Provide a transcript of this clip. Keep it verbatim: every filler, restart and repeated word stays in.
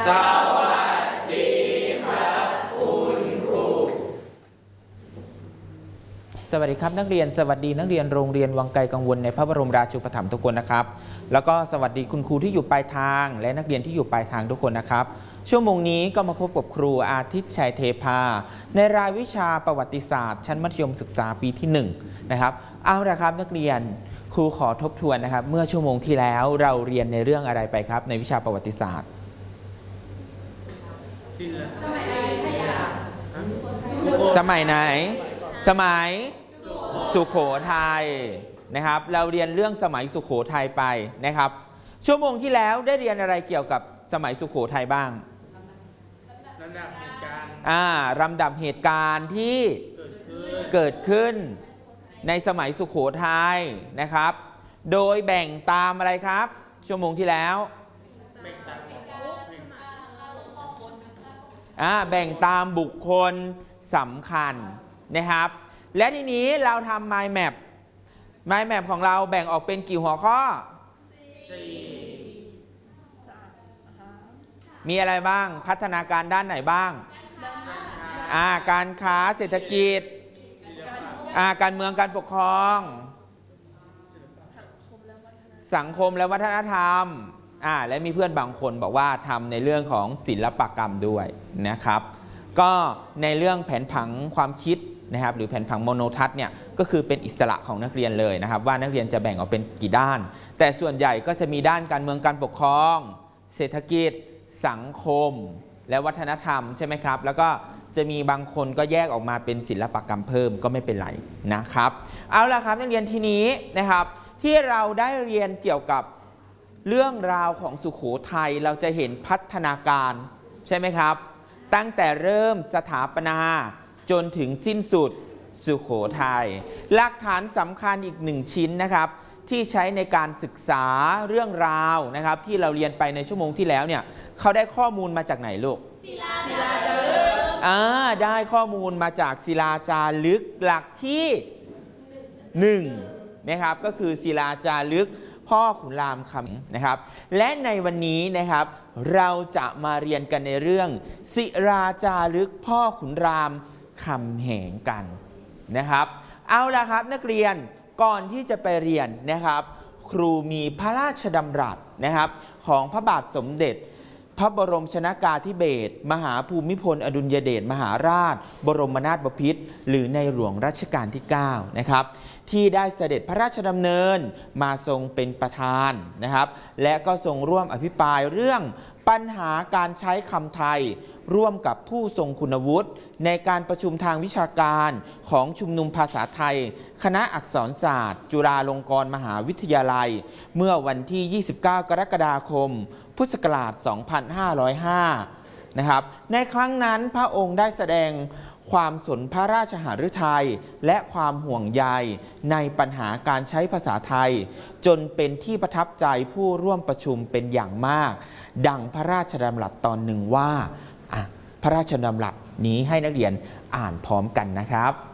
สวัสดีครับคุณครูสวัสดีครับนักเรียนสวัสดีนักเรียนโรงเรียนวังไกลกังวลในพระบรมราชูปถัมภ์ทุกคนนะครับแล้วก็สวัสดีคุณครูที่อยู่ปลายทางและนักเรียนที่อยู่ปลายทางทุกคนนะครับชั่วโมงนี้ก็มาพบกับครูอาทิตย์ชัยเทพาในรายวิชาประวัติศาสตร์ชั้นมัธยมศึกษาปีที่หนึ่งนะครับเอาละครับนักเรียนครูขอทบทวนนะครับเมื่อชั่วโมงที่แล้วเราเรียนในเรื่องอะไรไปครับในวิชาประวัติศาสตร์สมัยไหนสมัยสุโขทัยนะครับเราเรียนเรื่องสมัยสุโขทัยไปนะครับชั่วโมงที่แล้วได้เรียนอะไรเกี่ยวกับสมัยสุโขทัยบ้างลำดับเหตุการณ์อ่าลำดับเหตุการณ์ที่เกิดขึ้นในสมัยสุโขทัยนะครับโดยแบ่งตามอะไรครับชั่วโมงที่แล้วแบ่งตามอ่าแบ่งตามบุคคลสำคัญนะครับและทีนี้เราทำ mind map mind map ของเราแบ่งออกเป็นกี่หัวข้อมีอะไรบ้างพัฒนาการด้านไหนบ้างอ่าการค้าเศรษฐกิจอ่าการเมืองการปกครองสังคมและวัฒนธรรมอ่าและมีเพื่อนบางคนบอกว่าทำในเรื่องของศิลปกรรมด้วยนะครับก็ในเรื่องแผนผังความคิดนะครับหรือแผนผังโมโนทัศน์เนี่ยก็คือเป็นอิสระของนักเรียนเลยนะครับว่านักเรียนจะแบ่งออกเป็นกี่ด้านแต่ส่วนใหญ่ก็จะมีด้านการเมืองการปกครองเศรษฐกิจสังคมและวัฒนธรรมใช่ไหมครับแล้วก็จะมีบางคนก็แยกออกมาเป็นศิลปกรรมเพิ่มก็ไม่เป็นไรนะครับเอาล่ะครับนักเรียนทีนี้นะครับที่เราได้เรียนเกี่ยวกับเรื่องราวของสุโขทัยเราจะเห็นพัฒนาการใช่ไหมครับตั้งแต่เริ่มสถาปนาจนถึงสิ้นสุดสุโขทัยหลักฐานสำคัญอีกหนึ่งชิ้นนะครับที่ใช้ในการศึกษาเรื่องราวนะครับที่เราเรียนไปในชั่วโมงที่แล้วเนี่ยเขาได้ข้อมูลมาจากไหนลูกศิลาจารึกอ่าได้ข้อมูลมาจากศิลาจารึกหลักที่หนึ่งนะครับก็คือศิลาจารึกพ่อขุนรามคำนะครับและในวันนี้นะครับเราจะมาเรียนกันในเรื่องศิลาจารึกพ่อขุนรามคำแหงกันนะครับเอาล่ะครับนักเรียนก่อนที่จะไปเรียนนะครับครูมีพระราชดำรัสนะครับของพระบาทสมเด็จพระบรมชนกาธิเบศรมหาภูมิพลอดุลยเดชมหาราชบรมนาถบพิตรหรือในหลวงรัชกาลที่เก้านะครับที่ได้เสด็จพระราชดำเนินมาทรงเป็นประธานนะครับและก็ทรงร่วมอภิปรายเรื่องปัญหาการใช้คำไทยร่วมกับผู้ทรงคุณวุฒิในการประชุมทางวิชาการของชุมนุมภาษาไทยคณะอักษรศาสตร์จุฬาลงกรณ์มหาวิทยาลัยเมื่อวันที่ยี่สิบเก้ากรกฎาคมพุทธศักราชสองพันห้าร้อยห้านะครับในครั้งนั้นพระองค์ได้แสดงความสนพระราชหฤทัยและความห่วงใยในปัญหาการใช้ภาษาไทยจนเป็นที่ประทับใจผู้ร่วมประชุมเป็นอย่างมากดังพระราชดำรัสตอนหนึ่งว่าพระราชดำรัสนี้ให้นักเรียนอ่านพร้อมกันนะครับ